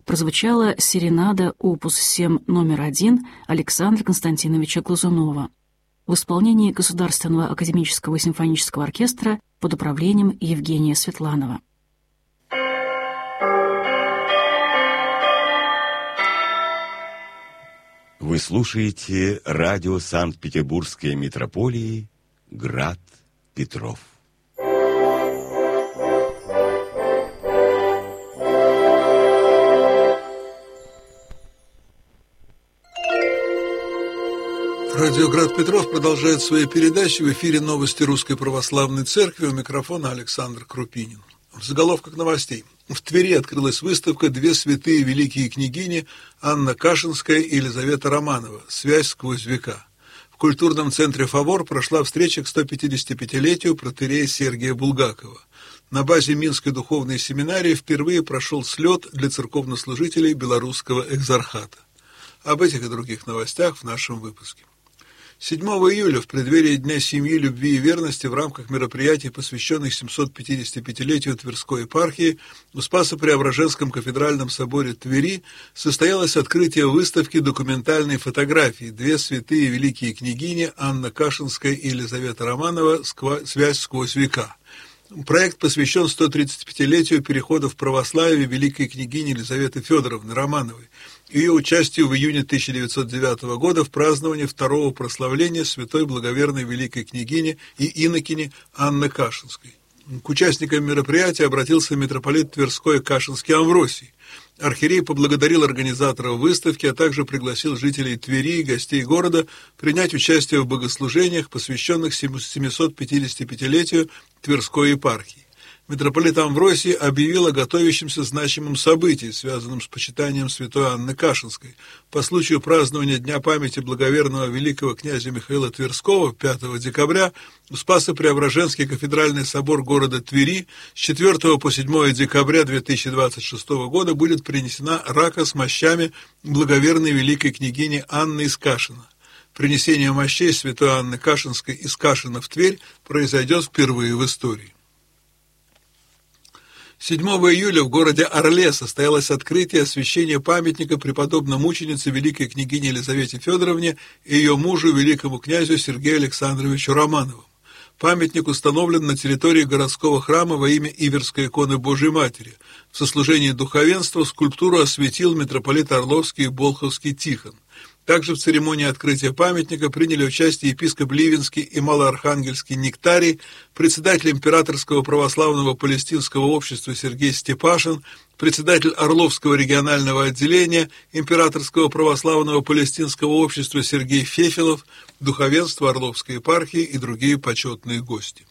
прозвучала серенада опус 7 номер 1 Александра Константиновича Глазунова в исполнении Государственного академического симфонического оркестра под управлением Евгения Светланова. Вы слушаете радио Санкт-Петербургской метрополии «Град Петров». Радио «Град Петров» продолжает свои передачи. В эфире новости Русской Православной Церкви. У микрофона Александр Крупинин. В заголовках новостей. В Твери открылась выставка «Две святые великие княгини» Анна Кашинская и Елизавета Романова. Связь сквозь века. В культурном центре «Фавор» прошла встреча к 155-летию протоиерея Сергия Булгакова. На базе Минской духовной семинарии впервые прошел слет для церковнослужителей Белорусского экзархата. Об этих и других новостях в нашем выпуске. 7 июля, в преддверии Дня семьи, любви и верности, в рамках мероприятий, посвященных 755-летию Тверской епархии, в Спасо-Преображенском кафедральном соборе Твери состоялось открытие выставки документальной фотографии «Две святые великие княгини» Анна Кашинская и Елизавета Романова «Связь сквозь века». Проект посвящен 135-летию перехода в православие великой княгини Елизаветы Федоровны Романовой, ее участию в июне 1909 года в праздновании второго прославления святой благоверной великой княгини и инокини Анны Кашинской. К участникам мероприятия обратился митрополит Тверской Кашинский Амвросий. Архиерей поблагодарил организаторов выставки, а также пригласил жителей Твери и гостей города принять участие в богослужениях, посвященных 755-летию Тверской епархии. Митрополит Амвросий объявил о готовящемся значимом событии, связанном с почитанием святой Анны Кашинской. По случаю празднования Дня памяти благоверного великого князя Михаила Тверского 5 декабря в Спасо-Преображенский кафедральный собор города Твери с 4 по 7 декабря 2026 года будет принесена рака с мощами благоверной великой книги Анны из Кашина. Принесение мощей святой Анны Кашинской из Кашина в Тверь произойдет впервые в истории. 7 июля в городе Орле состоялось открытие освящения памятника преподобно-мученице великой княгине Елизавете Федоровне и ее мужу, великому князю Сергею Александровичу Романову. Памятник установлен на территории городского храма во имя Иверской иконы Божией Матери. В сослужении духовенства скульптуру осветил митрополит Орловский и Болховский Тихон. Также в церемонии открытия памятника приняли участие епископ Ливенский и Малоархангельский Нектарий, председатель Императорского православного палестинского общества Сергей Степашин, председатель Орловского регионального отделения Императорского православного палестинского общества Сергей Фефелов, духовенство Орловской епархии и другие почетные гости.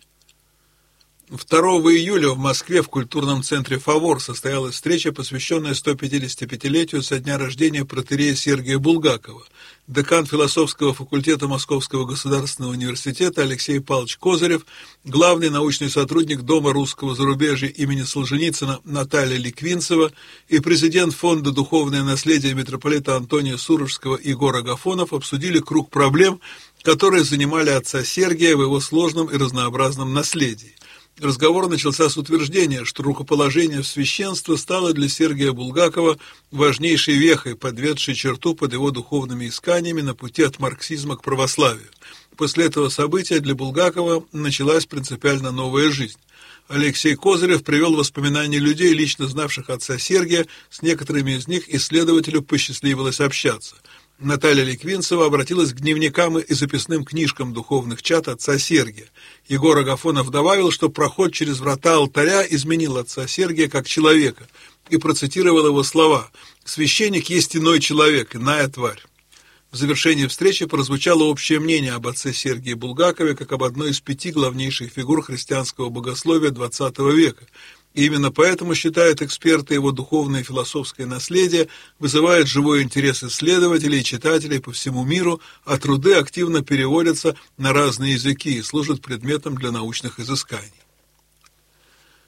2 июля в Москве в культурном центре «Фавор» состоялась встреча, посвященная 155-летию со дня рождения протоиерея Сергия Булгакова. Декан философского факультета Московского государственного университета Алексей Павлович Козырев, главный научный сотрудник Дома русского зарубежья имени Солженицына Наталья Ликвинцева и президент Фонда «Духовное наследие» митрополита Антония Сурожского Егор Агафонов обсудили круг проблем, которые занимали отца Сергия в его сложном и разнообразном наследии. Разговор начался с утверждения, что рукоположение в священство стало для Сергия Булгакова важнейшей вехой, подведшей черту под его духовными исканиями на пути от марксизма к православию. После этого события для Булгакова началась принципиально новая жизнь. Алексей Козырев привел воспоминания людей, лично знавших отца Сергия, с некоторыми из них исследователю посчастливилось общаться. Наталья Ликвинцева обратилась к дневникам и записным книжкам духовных чад отца Сергия. Егор Агафонов добавил, что проход через врата алтаря изменил отца Сергия как человека, и процитировал его слова: «Священник есть иной человек, иная тварь». В завершении встречи прозвучало общее мнение об отце Сергии Булгакове как об одной из 5 главнейших фигур христианского богословия XX века. И именно поэтому, считают эксперты, его духовное и философское наследие вызывает живой интерес исследователей и читателей по всему миру, а труды активно переводятся на разные языки и служат предметом для научных изысканий.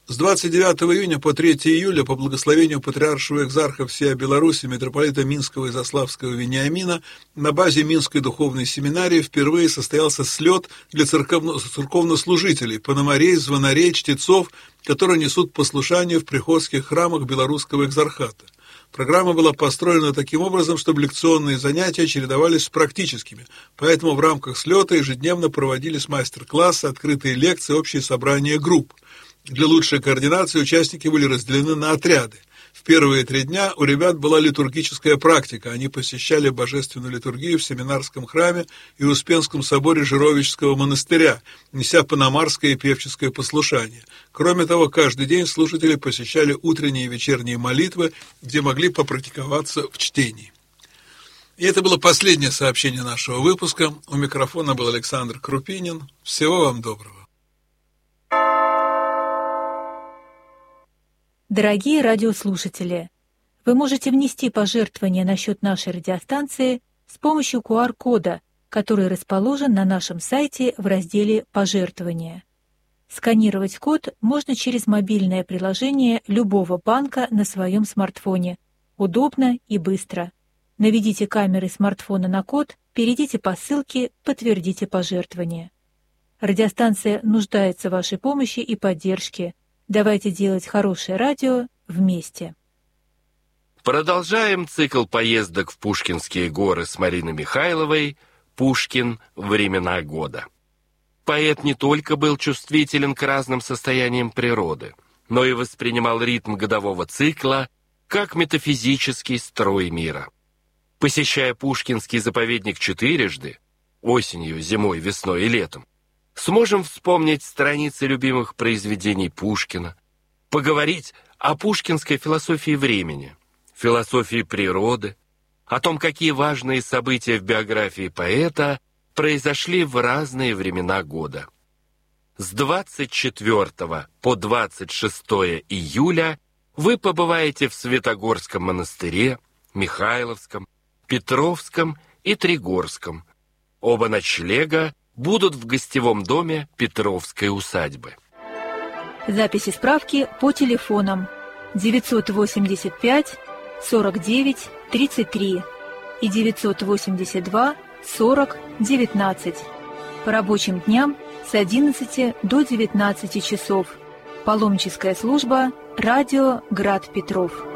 С 29 июня по 3 июля по благословению патриаршего экзарха всея Беларуси митрополита Минского и Заславского Вениамина на базе Минской духовной семинарии впервые состоялся слет для церковнослужителей, пономарей, звонарей, чтецов, которые несут послушание в приходских храмах белорусского экзархата. Программа была построена таким образом, чтобы лекционные занятия чередовались с практическими, поэтому в рамках слета ежедневно проводились мастер-классы, открытые лекции, общие собрания групп. Для лучшей координации участники были разделены на отряды. В первые 3 дня у ребят была литургическая практика. Они посещали божественную литургию в семинарском храме и Успенском соборе Жировического монастыря, неся паномарское и певческое послушание. Кроме того, каждый день слушатели посещали утренние и вечерние молитвы, где могли попрактиковаться в чтении. И это было последнее сообщение нашего выпуска. У микрофона был Александр Крупинин. Всего вам доброго. Дорогие радиослушатели, вы можете внести пожертвования на счет нашей радиостанции с помощью QR-кода, который расположен на нашем сайте в разделе «Пожертвования». Сканировать код можно через мобильное приложение любого банка на своем смартфоне. Удобно и быстро. Наведите камеры смартфона на код, перейдите по ссылке, подтвердите пожертвование. Радиостанция нуждается в вашей помощи и поддержке. Давайте делать хорошее радио вместе. Продолжаем цикл поездок в Пушкинские горы с Мариной Михайловой «Пушкин. Времена года». Поэт не только был чувствителен к разным состояниям природы, но и воспринимал ритм годового цикла как метафизический строй мира. Посещая Пушкинский заповедник 4 – осенью, зимой, весной и летом, сможем вспомнить страницы любимых произведений Пушкина, поговорить о пушкинской философии времени, философии природы, о том, какие важные события в биографии поэта произошли в разные времена года. С 24 по 26 июля вы побываете в Святогорском монастыре, Михайловском, Петровском и Тригорском. Оба ночлега будут в гостевом доме Петровской усадьбы. Записи справки по телефонам 985 49 33 и 982 40 19. По рабочим дням с 11 до 19 часов. Паломническая служба «Радио Град Петров».